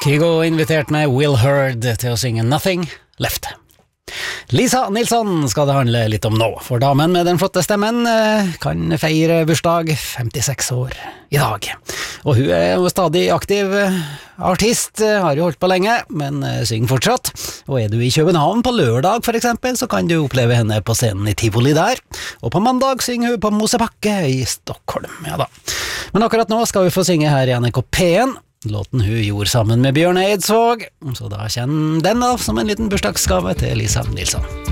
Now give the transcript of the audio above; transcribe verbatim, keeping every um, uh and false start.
Kygo inviterte med Will Hurd til å synge Nothing Left. Lisa Nilsson skal det handle litt om nå, for damen med den flotte stemmen kan feire bursdag, femtiseks år i dag. Og hun er jo stadig aktiv artist, har jo holdt på lenge, men synger fortsatt. Og er du i København på lørdag for eksempel, så kan du oppleve henne på scenen i Tivoli der. Og på mandag synger hun på Mosebakke i Stockholm, ja da. Men akkurat nå skal vi få synge her i N R K P en. Låten hun gjorde sammen med Bjørn Eidsvåg, så da kjenner den da som en liten bursdagsgave til Lisa Nilsson.